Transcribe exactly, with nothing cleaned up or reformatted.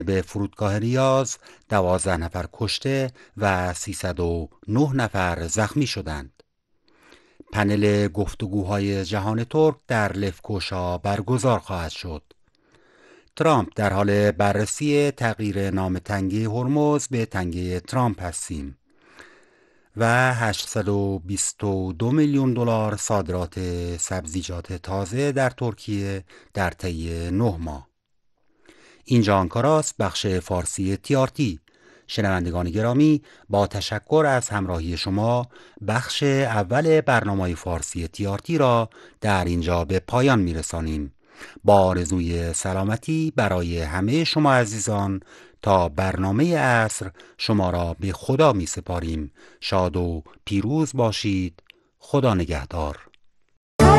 به فرودگاه ریاض دوازده نفر کشته و سیصد و نه نفر زخمی شدند. پنل گفتگوهای جهان ترک در لفکوشا برگزار خواهد شد. ترامپ در حال بررسی تغییر نام تنگه هرمز به تنگه ترامپ هستیم و هشتصد و بیست و دو میلیون دلار صادرات سبزیجات تازه در ترکیه در طی نه ماه. اینجا آنکاراست، بخش فارسی تیارتی. شنوندگان گرامی، با تشکر از همراهی شما بخش اول برنامه فارسی تیارتی را در اینجا به پایان میرسانیم. با آرزوی سلامتی برای همه شما عزیزان تا برنامه عصر شما را به خدا می سپاریم. شاد و پیروز باشید. خدا نگهدار.